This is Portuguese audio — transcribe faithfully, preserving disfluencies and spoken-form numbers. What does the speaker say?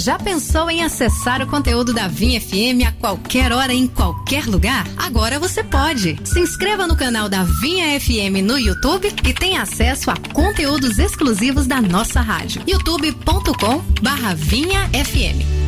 Já pensou em acessar o conteúdo da Vinha F M a qualquer hora, em qualquer lugar? Agora você pode. Se inscreva no canal da Vinha F M no YouTube e tenha acesso a conteúdos exclusivos da nossa rádio. youtube ponto com barra Vinha F M.